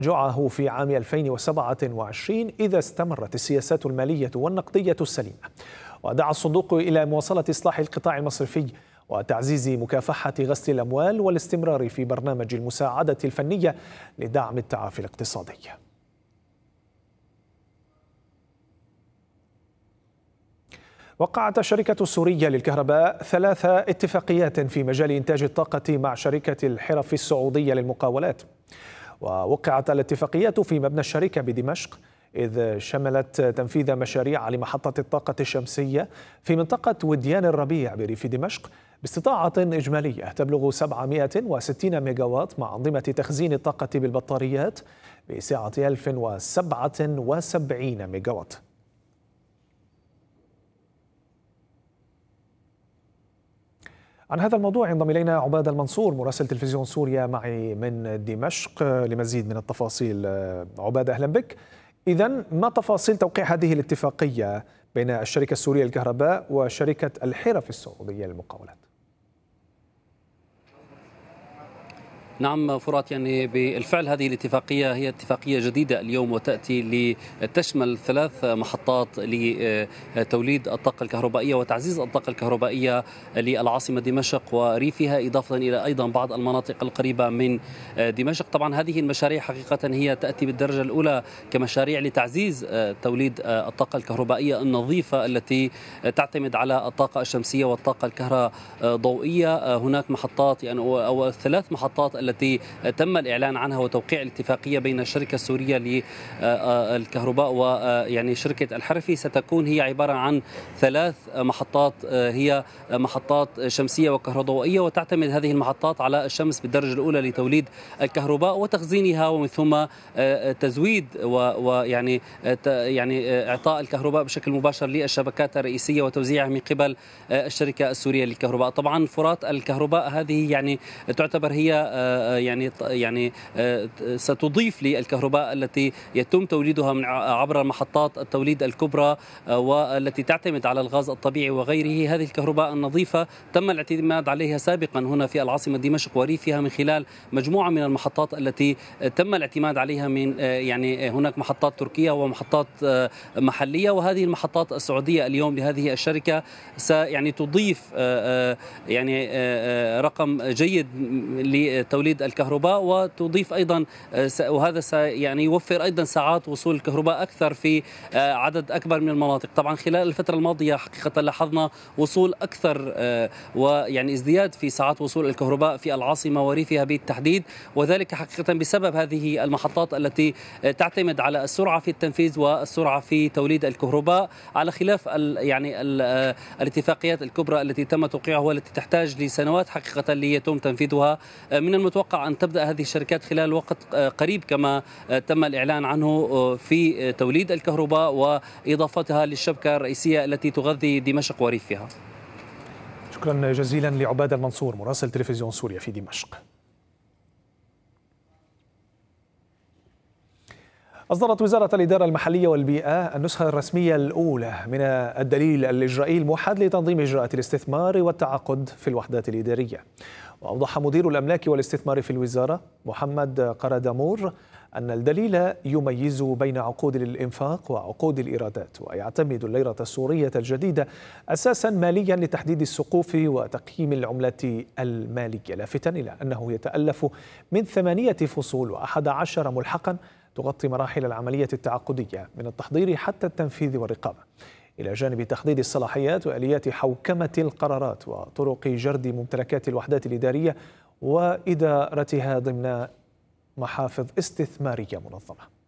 تراجعه في عام 2027 إذا استمرت السياسات المالية والنقدية السليمة. ودعا الصندوق إلى مواصلة إصلاح القطاع المصرفي وتعزيز مكافحة غسل الأموال والاستمرار في برنامج المساعدة الفنية لدعم التعافي الاقتصادي. وقعت الشركة السورية للكهرباء 3 اتفاقيات في مجال إنتاج الطاقة مع شركة الحرف السعودية للمقاولات. ووقعت الاتفاقيات في مبنى الشركة بدمشق، إذ شملت تنفيذ مشاريع لمحطة الطاقة الشمسية في منطقة وديان الربيع بريف دمشق باستطاعة إجمالية تبلغ 760 ميجاوات مع أنظمة تخزين الطاقة بالبطاريات بسعة 1077 ميجاوات. عن هذا الموضوع ينضم إلينا عباد المنصور مراسل تلفزيون سوريا معي من دمشق لمزيد من التفاصيل. عباد، أهلا بك. إذن ما تفاصيل توقيع هذه الاتفاقية بين الشركة السورية للكهرباء وشركة الحرف السعودية للمقاولات؟ نعم فرات، يعني بالفعل هذه الاتفاقية هي اتفاقية جديدة اليوم، وتأتي لتشمل 3 محطات لتوليد الطاقة الكهربائية وتعزيز الطاقة الكهربائية للعاصمة دمشق وريفها، إضافة إلى أيضا بعض المناطق القريبة من دمشق. طبعا هذه المشاريع حقيقة هي تأتي بالدرجة الأولى كمشاريع لتعزيز توليد الطاقة الكهربائية النظيفة التي تعتمد على الطاقة الشمسية والطاقة الكهروضوئية. هناك محطات أو 3 محطات التي تم الإعلان عنها وتوقيع الاتفاقية بين الشركة السورية للكهرباء ويعني شركة الحرفي ستكون هي عبارة عن 3 محطات، هي محطات شمسية وكهروضوئية، وتعتمد هذه المحطات على الشمس بالدرجة الأولى لتوليد الكهرباء وتخزينها ومن ثم تزويد ويعني إعطاء الكهرباء بشكل مباشر للشبكات الرئيسية وتوزيعها من قبل الشركة السورية للكهرباء. طبعا فرات، الكهرباء هذه يعني تعتبر هي ستضيف للكهرباء التي يتم توليدها عبر محطات التوليد الكبرى والتي تعتمد على الغاز الطبيعي وغيره. هذه الكهرباء النظيفة تم الاعتماد عليها سابقا هنا في العاصمة دمشق وريفها من خلال مجموعة من المحطات التي تم الاعتماد عليها من هناك محطات تركية ومحطات محلية، وهذه المحطات السعودية اليوم لهذه الشركة تضيف رقم جيد لتوليد الكهرباء، وتضيف أيضا وهذا يوفر أيضا ساعات وصول الكهرباء أكثر في عدد أكبر من المناطق. طبعا خلال الفترة الماضية حقيقة لاحظنا وصول أكثر ازدياد في ساعات وصول الكهرباء في العاصمة وريفها بالتحديد، وذلك حقيقة بسبب هذه المحطات التي تعتمد على السرعة في التنفيذ والسرعة في توليد الكهرباء، على خلاف الاتفاقيات الكبرى التي تم توقيعها والتي تحتاج لسنوات حقيقة ليتم تنفيذها. من المتوقع أن تبدأ هذه الشركات خلال وقت قريب كما تم الإعلان عنه في توليد الكهرباء وإضافتها للشبكة الرئيسية التي تغذي دمشق وريفها. شكرا جزيلا لعباد المنصور مراسل تلفزيون سوريا في دمشق. أصدرت وزارة الإدارة المحلية والبيئة النسخة الرسمية الأولى من الدليل الإجرائي الموحد لتنظيم إجراءات الاستثمار والتعاقد في الوحدات الإدارية. وأوضح مدير الأملاك والاستثمار في الوزارة محمد قردامور أن الدليل يميز بين عقود الإنفاق وعقود الإيرادات، ويعتمد الليرة السورية الجديدة أساسا ماليا لتحديد السقوف وتقييم العملة المالية، لافتا إلى أنه يتألف من 8 فصول و11 ملحقا تغطي مراحل العملية التعاقدية من التحضير حتى التنفيذ والرقابة، إلى جانب تحديد الصلاحيات وآليات حوكمة القرارات وطرق جرد ممتلكات الوحدات الإدارية وإدارتها ضمن محافظ استثمارية منظمة.